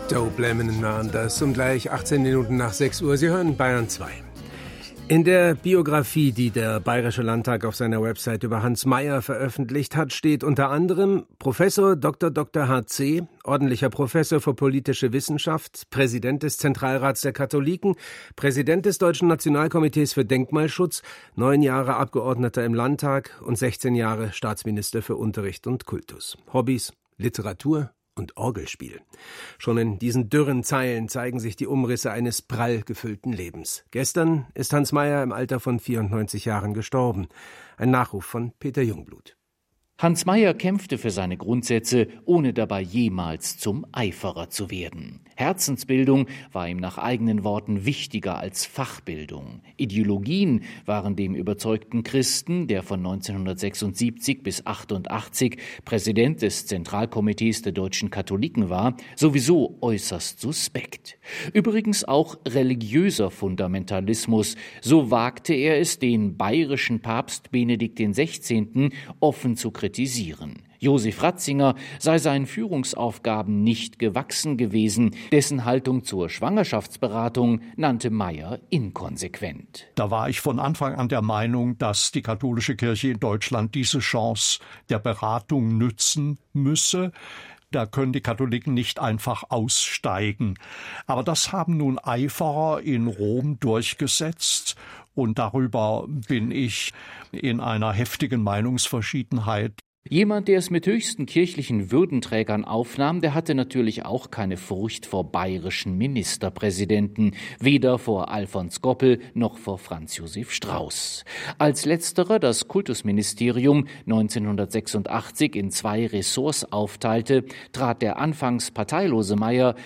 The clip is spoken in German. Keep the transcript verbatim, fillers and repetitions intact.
Dope Lemon waren das, um gleich achtzehn Minuten nach sechs Uhr. Sie hören Bayern zwei. In der Biografie, die der Bayerische Landtag auf seiner Website über Hans Mayer veröffentlicht hat, steht unter anderem Professor Doktor Doktor H C, ordentlicher Professor für politische Wissenschaft, Präsident des Zentralrats der Katholiken, Präsident des Deutschen Nationalkomitees für Denkmalschutz, neun Jahre Abgeordneter im Landtag und sechzehn Jahre Staatsminister für Unterricht und Kultus. Hobbys: Literatur und Orgelspiel. Schon in diesen dürren Zeilen zeigen sich die Umrisse eines prall gefüllten Lebens. Gestern ist Hans Mayer im Alter von vierundneunzig Jahren gestorben. Ein Nachruf von Peter Jungblut. Hans Mayer kämpfte für seine Grundsätze, ohne dabei jemals zum Eiferer zu werden. Herzensbildung war ihm nach eigenen Worten wichtiger als Fachbildung. Ideologien waren dem überzeugten Christen, der von neunzehnhundertsechsundsiebzig bis achtundachtzig Präsident des Zentralkomitees der deutschen Katholiken war, sowieso äußerst suspekt. Übrigens auch religiöser Fundamentalismus. So wagte er es, den bayerischen Papst Benedikt den Sechzehnten offen zu kritisieren. kritisieren. Josef Ratzinger sei seinen Führungsaufgaben nicht gewachsen gewesen. Dessen Haltung zur Schwangerschaftsberatung nannte Mayer inkonsequent. Da war ich von Anfang an der Meinung, dass die katholische Kirche in Deutschland diese Chance der Beratung nützen müsse. Da können die Katholiken nicht einfach aussteigen. Aber das haben nun Eiferer in Rom durchgesetzt. Und darüber bin ich in einer heftigen Meinungsverschiedenheit. Jemand, der es mit höchsten kirchlichen Würdenträgern aufnahm, der hatte natürlich auch keine Furcht vor bayerischen Ministerpräsidenten, weder vor Alfons Goppel noch vor Franz Josef Strauß. Als letzterer das Kultusministerium neunzehnhundertsechsundachtzig in zwei Ressorts aufteilte, trat der anfangs parteilose Mayer